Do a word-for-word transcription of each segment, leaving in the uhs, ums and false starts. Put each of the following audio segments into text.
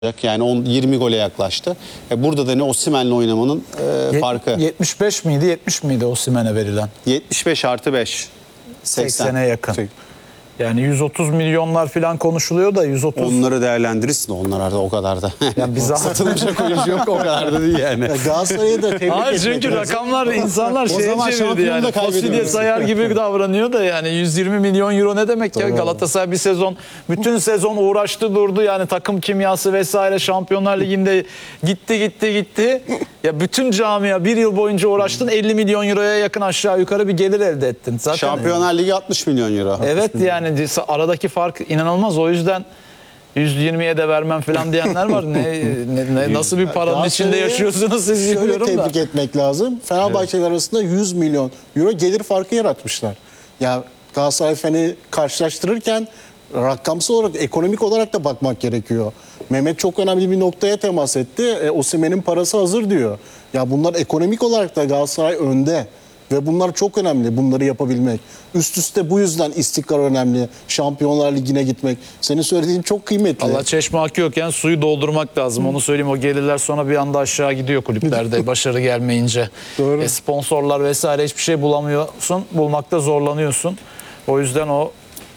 Yani on, yirmi gole yaklaştı. E burada da ne Osimhen'le oynamanın e, farkı. yetmiş beş miydi, yetmiş miydi Osimhen'e verilen? yetmiş beş artı beş. seksene yakın. Yani yüz otuz milyonlar falan konuşuluyor da yüz otuz. Onları değerlendirirsin. Onlar artık o kadar da. Yani biz satılacak oyuncu yok, o kadar da değil yani. Ya Galatasaray'ı da tebrik Hayır, etmek çünkü lazım. rakamlar insanlar şeye zaman çevirdi şampiyonu yani. da kaybediyoruz. Fasulye sayar gibi davranıyor da yani yüz yirmi milyon euro ne demek ya? Galatasaray bir sezon, bütün sezon uğraştı durdu yani, takım kimyası vesaire, Şampiyonlar Ligi'nde gitti gitti gitti. Ya bütün camia bir yıl boyunca uğraştın, elli milyon euroya yakın aşağı yukarı bir gelir elde ettin. Zaten Şampiyonlar Ligi altmış milyon euro. evet yani aradaki fark inanılmaz, o yüzden yüz yirmiye de vermem falan diyenler var. Ne, ne, ne nasıl bir paranın içinde yaşıyorsunuz siz, şöyle bilmiyorum da. tebrik etmek lazım. Fenerbahçe'ler arasında yüz milyon euro gelir farkı yaratmışlar. Ya Galatasaray Fener'i karşılaştırırken rakamsal olarak, ekonomik olarak da bakmak gerekiyor. Mehmet çok önemli bir noktaya temas etti. E, Osimhen'in parası hazır diyor. Ya bunlar ekonomik olarak da Galatasaray önde. Ve bunlar çok önemli, bunları yapabilmek. Üst üste bu yüzden istikrar önemli. Şampiyonlar Ligi'ne gitmek. Senin söylediğin çok kıymetli. Allah çeşme akıyorken suyu doldurmak lazım. Onu söyleyeyim, o gelirler sonra bir anda aşağı gidiyor kulüplerde başarı gelmeyince. Doğru. E, sponsorlar vesaire hiçbir şey bulamıyorsun. Bulmakta zorlanıyorsun. O yüzden o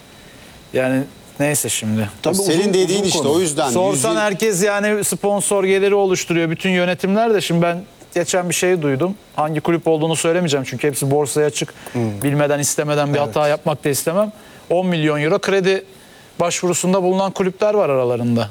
yani neyse şimdi. Tabii Senin uzun- dediğin uzun işte konu. o yüzden. Sorsan yüz yirmi herkes yani sponsor geliri oluşturuyor. Bütün yönetimler de, şimdi ben geçen bir şey duydum. Hangi kulüp olduğunu söylemeyeceğim çünkü hepsi borsaya açık. Hmm. Bilmeden istemeden bir Evet. hata yapmak da istemem. on milyon euro kredi başvurusunda bulunan kulüpler var aralarında.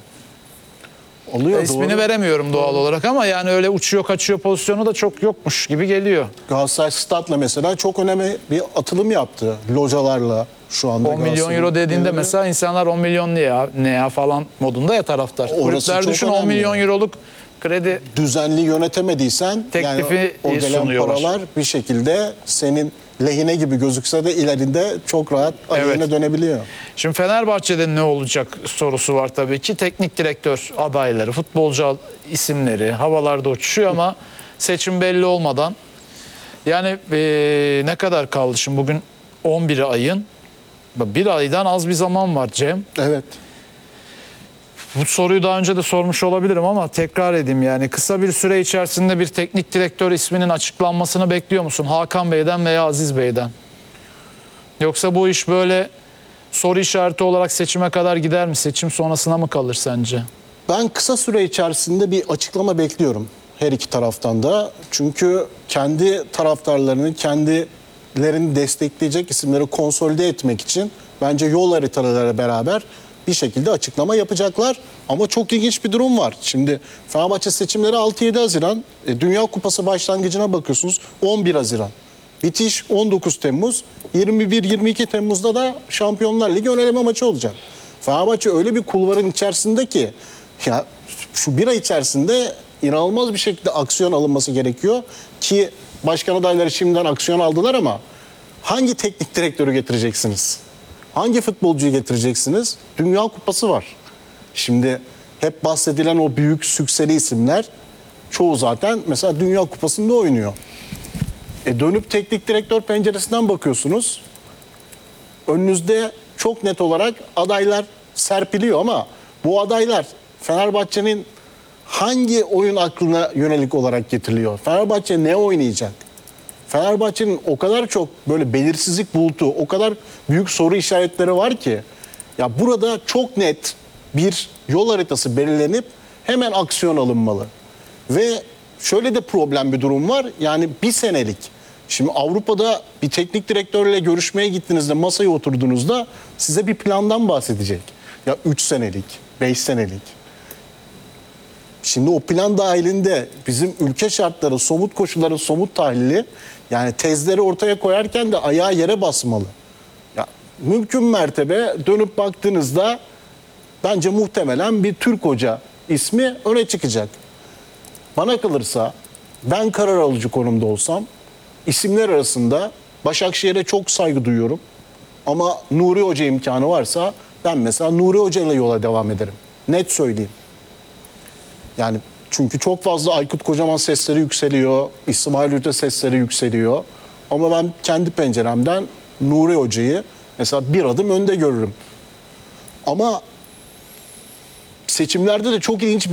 Oluyor, E, ismini doğru. veremiyorum doğal olarak ama yani öyle uçuyor kaçıyor pozisyonu da çok yokmuş gibi geliyor. Galatasaray Stad'la mesela çok önemli bir atılım yaptı. Localarla şu anda. on milyon Galatasaray. euro dediğinde Evet. mesela insanlar on milyon ne ya, ne ya falan modunda ya taraftar. Orası Kulüpler çok düşün, on önemli. milyon euroluk kredi Düzenli yönetemediysen teklifi yani o gelen sunuyorlar. paralar bir şekilde senin lehine gibi gözükse de ileride çok rahat aleyhine Evet. dönebiliyor. Şimdi Fenerbahçe'de ne olacak sorusu var tabii ki. Teknik direktör adayları, futbolcu isimleri havalarda uçuşuyor ama seçim belli olmadan. Yani ee, ne kadar kaldı şimdi, bugün on biri ayın. Bir aydan az bir zaman var Cem. Evet. Bu soruyu daha önce de sormuş olabilirim ama tekrar edeyim, yani kısa bir süre içerisinde bir teknik direktör isminin açıklanmasını bekliyor musun? Hakan Bey'den veya Aziz Bey'den? Yoksa bu iş böyle soru işareti olarak seçime kadar gider mi? Seçim sonrasına mı kalır sence? Ben kısa süre içerisinde bir açıklama bekliyorum her iki taraftan da. Çünkü kendi taraftarlarını, kendilerini destekleyecek isimleri konsolide etmek için bence yol haritalarıyla beraber bir şekilde açıklama yapacaklar. Ama çok ilginç bir durum var. Şimdi Fenerbahçe seçimleri altı yedi Haziran. E, Dünya Kupası başlangıcına bakıyorsunuz on bir Haziran. Bitiş on dokuz Temmuz. yirmi bir yirmi iki Temmuz'da da Şampiyonlar Ligi ön eleme maçı olacak. Fenerbahçe öyle bir kulvarın içerisinde ki ya şu bir ay içerisinde inanılmaz bir şekilde aksiyon alınması gerekiyor ki başkan adayları şimdiden aksiyon aldılar ama hangi teknik direktörü getireceksiniz? Hangi futbolcuyu getireceksiniz? Dünya Kupası var. Şimdi hep bahsedilen o büyük sükseli isimler çoğu zaten mesela Dünya Kupası'nda oynuyor. E dönüp teknik direktör penceresinden bakıyorsunuz. Önünüzde çok net olarak adaylar serpiliyor ama bu adaylar Fenerbahçe'nin hangi oyun aklına yönelik olarak getiriliyor? Fenerbahçe ne oynayacak? Fenerbahçe'nin o kadar çok böyle belirsizlik bulutu, o kadar büyük soru işaretleri var ki ya burada çok net bir yol haritası belirlenip hemen aksiyon alınmalı. Ve şöyle de problem bir durum var. Yani bir senelik. Şimdi Avrupa'da bir teknik direktörle görüşmeye gittiğinizde, masaya oturduğunuzda size bir plandan bahsedecek. Ya üç senelik, beş senelik. Şimdi o plan dahilinde bizim ülke şartları, somut koşulların somut tahlili, yani tezleri ortaya koyarken de ayağı yere basmalı. Ya mümkün mertebe dönüp baktığınızda bence muhtemelen bir Türk hoca ismi öne çıkacak. Bana kalırsa ben karar alıcı konumda olsam isimler arasında Başakşehir'e çok saygı duyuyorum. Ama Nuri Hoca imkanı varsa ben mesela Nuri Hoca ile yola devam ederim. Net söyleyeyim. Yani çünkü çok fazla Aykut Kocaman sesleri yükseliyor. İsmail Hütte sesleri yükseliyor. Ama ben kendi penceremden Nuri Hoca'yı mesela bir adım önde görürüm. Ama seçimlerde de çok ilginç